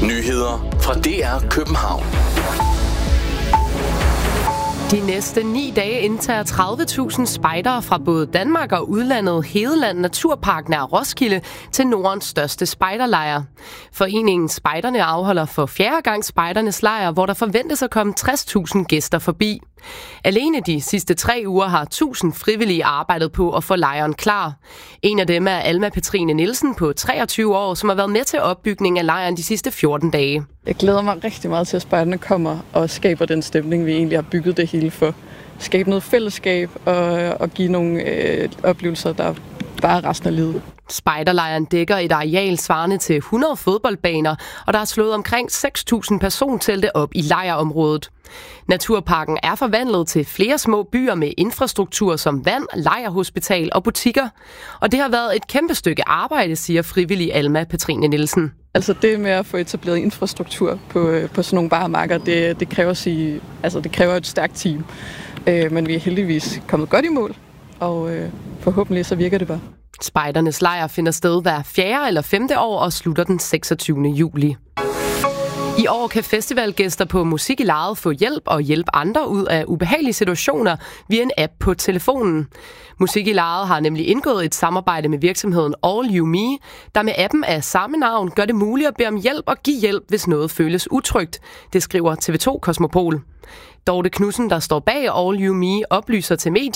Nyheder fra DR København. De næste 9 dage indtager 30.000 spejdere fra både Danmark og udlandet Hedeland Naturpark nær Roskilde til Nordens største spejderlejr. Foreningen Spejderne afholder for 4. gang spejdernes lejr, hvor der forventes at komme 60.000 gæster forbi. Alene de sidste 3 uger har 1000 frivillige arbejdet på at få lejren klar. En af dem er Alma Petrine Nielsen på 23 år, som har været med til opbygningen af lejren de sidste 14 dage. Jeg glæder mig rigtig meget til, at spejderne kommer og skaber den stemning, vi egentlig har bygget det hele for. Skabe noget fællesskab og give nogle oplevelser, der bare resten af livet. Spejderlejren dækker et areal svarende til 100 fodboldbaner, og der er slået omkring 6.000 persontelte op i lejrområdet. Naturparken er forvandlet til flere små byer med infrastruktur som vand, lejrhospital og butikker. Og det har været et kæmpe stykke arbejde, siger frivillig Alma Petrine Nielsen. Altså det med at få etableret infrastruktur på sådan nogle baremarker, det kræver et stærkt team. Men vi er heldigvis kommet godt i mål, og forhåbentlig så virker det bare. Spejdernes lejr finder sted hver 4. eller 5. år og slutter den 26. juli. I år kan festivalgæster på Musik i Lejet få hjælp og hjælpe andre ud af ubehagelige situationer via en app på telefonen. Musik i Lejet har nemlig indgået et samarbejde med virksomheden All You Me, der med appen af samme navn gør det muligt at bede om hjælp og give hjælp, hvis noget føles utrygt. Det skriver TV2 Kosmopol. Dorte Knudsen, der står bag All You Me, oplyser til medier,